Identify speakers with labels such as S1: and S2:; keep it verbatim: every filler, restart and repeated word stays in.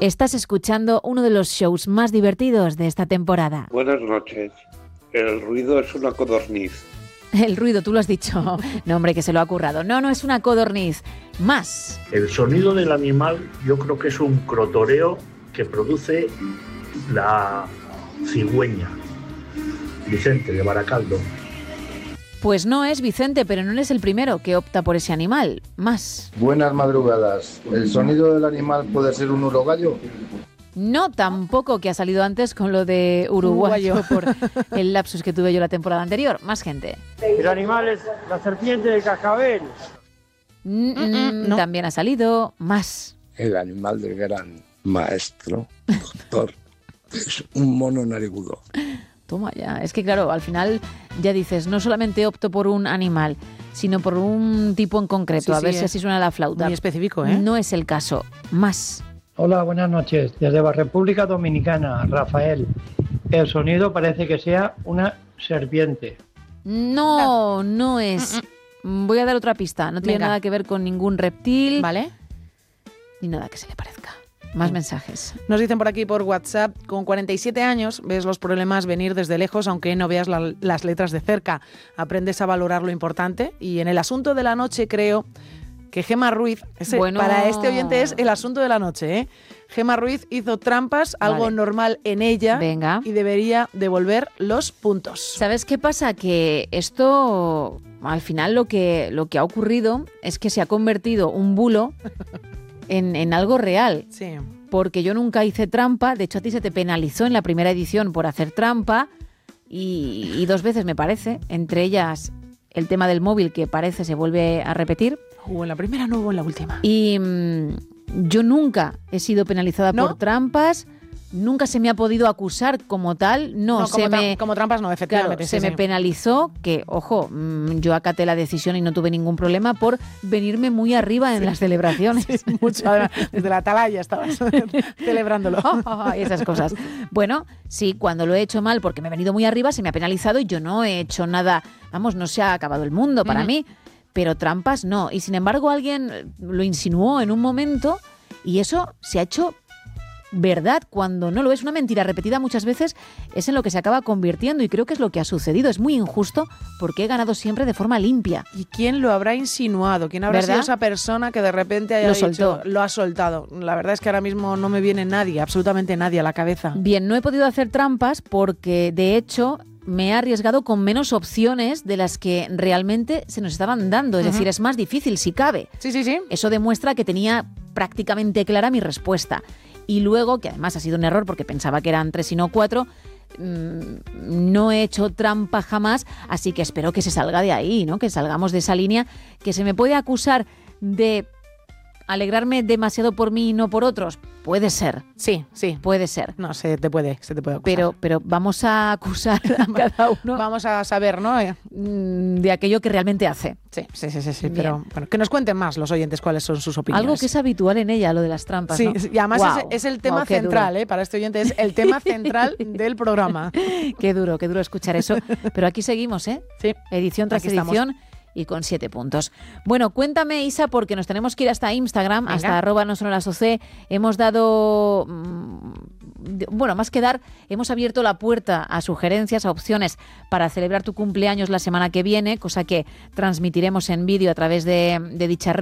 S1: Estás escuchando uno de los shows más divertidos de esta temporada.
S2: Buenas noches. El ruido es una codorniz.
S1: El ruido, tú lo has dicho. No, hombre, que se lo ha currado. No, no es una codorniz. Más.
S3: El sonido del animal yo creo que es un crotoreo que produce la cigüeña. Vicente, de Baracaldo.
S1: Pues no es Vicente, pero no es el primero que opta por ese animal. Más.
S4: Buenas madrugadas. ¿El sonido del animal puede ser un urogallo?
S1: No, tampoco, que ha salido antes con lo de uruguayo,
S5: Uruguayo.
S1: por el lapsus que tuve yo la temporada anterior. Más gente.
S6: El animal es la serpiente del cascabel.
S1: Mm, mm,
S5: no.
S1: También ha salido. Más.
S7: El animal del gran maestro, doctor, es un mono narigudo.
S1: Toma ya. Es que claro, al final ya dices, no solamente opto por un animal, sino por un tipo en concreto.
S5: Sí,
S1: a
S5: sí,
S1: ver si
S5: es
S1: así suena la flauta.
S5: muy específico, ¿eh?
S1: No es el caso. Más.
S6: Hola, buenas noches. Desde la República Dominicana, Rafael. El sonido parece que sea una serpiente.
S1: No, no es. Voy a dar otra pista. No tiene
S5: Venga.
S1: nada que ver con ningún reptil,
S5: ¿Vale?
S1: ni nada que se le parezca. Más mensajes.
S5: Nos dicen por aquí por WhatsApp, con cuarenta y siete años ves los problemas venir desde lejos, aunque no veas la- las letras de cerca. Aprendes a valorar lo importante y en el asunto de la noche creo que Gemma Ruiz, ese-
S1: Bueno.
S5: para este oyente es el asunto de la noche, ¿eh? Gemma Ruiz hizo trampas, algo
S1: Vale.
S5: normal en ella,
S1: Venga.
S5: y debería devolver los puntos.
S1: ¿Sabes qué pasa? Que esto, al final, lo que, lo que ha ocurrido es que se ha convertido un bulo en, en algo real.
S5: Sí.
S1: Porque yo nunca hice trampa. De hecho, a ti se te penalizó en la primera edición por hacer trampa. Y, y dos veces, me parece. Entre ellas, el tema del móvil, que parece se vuelve a repetir.
S5: Hubo en la primera, no hubo en la última.
S1: Y mm, yo nunca he sido penalizada
S5: ¿No?
S1: por trampas. Nunca se me ha podido acusar como tal. No,
S5: No,
S1: se
S5: como, tra-
S1: me...
S5: como trampas no,
S1: Claro,
S5: efectivamente.
S1: se
S5: sí,
S1: me
S5: sí.
S1: penalizó, que, ojo, mm, yo acaté la decisión y no tuve ningún problema por venirme muy arriba en las celebraciones.
S5: Sí, mucho. Además, desde la atalaya estabas celebrándolo.
S1: y esas cosas. Bueno, sí, cuando lo he hecho mal porque me he venido muy arriba, se me ha penalizado y yo no he hecho nada. Vamos, no se ha acabado el mundo para
S5: Ujú.
S1: mí, pero trampas no. Y sin embargo, alguien lo insinuó en un momento y eso se ha hecho verdad cuando no lo es. Una mentira repetida muchas veces es en lo que se acaba convirtiendo y creo que es lo que ha sucedido. Es muy injusto porque he ganado siempre de forma limpia.
S5: ¿Y quién lo habrá insinuado? ¿Quién habrá
S1: ¿Verdad?
S5: sido esa persona que de repente haya
S1: Lo
S5: dicho,
S1: soltó.
S5: lo ha soltado? La verdad es que ahora mismo no me viene nadie, absolutamente nadie a la cabeza.
S1: Bien, no he podido hacer trampas porque, de hecho, me he arriesgado con menos opciones de las que realmente se nos estaban dando. Es
S5: Ujú.
S1: decir, es más difícil si cabe.
S5: Sí, sí, sí.
S1: Eso demuestra que tenía prácticamente clara mi respuesta. Y luego, que además ha sido un error porque pensaba que eran tres y no cuatro, mmm, no he hecho trampa jamás, así que espero que se salga de ahí, ¿no? Que salgamos de esa línea, que se me puede acusar de alegrarme demasiado por mí y no por otros. Puede ser,
S5: Sí, sí.
S1: puede ser.
S5: No, se te puede, se te puede acusar.
S1: Pero, pero vamos a acusar a cada uno
S5: Vamos a saber, ¿no? Eh,
S1: mm, de aquello que realmente hace.
S5: Sí, sí, sí, sí, sí.
S1: Bien.
S5: Pero bueno, que nos cuenten más los oyentes cuáles son sus opiniones.
S1: Algo que es habitual en ella, lo de las trampas,
S5: Sí,
S1: ¿no?
S5: sí, y además
S1: Guau,
S5: es, es el tema
S1: guau, qué duro.
S5: central, ¿eh? Para este oyente es el tema central del programa.
S1: Qué duro, qué duro escuchar eso. Pero aquí seguimos, ¿eh?
S5: Sí.
S1: Edición tras
S5: Aquí estamos.
S1: edición y con siete puntos. Bueno, cuéntame, Isa, porque nos tenemos que ir hasta Instagram,
S5: Venga.
S1: hasta arroba no son las O C. Hemos dado, mm, de- bueno, más que dar, hemos abierto la puerta a sugerencias, a opciones para celebrar tu cumpleaños la semana que viene, cosa que transmitiremos en vídeo a través de, de dicha red.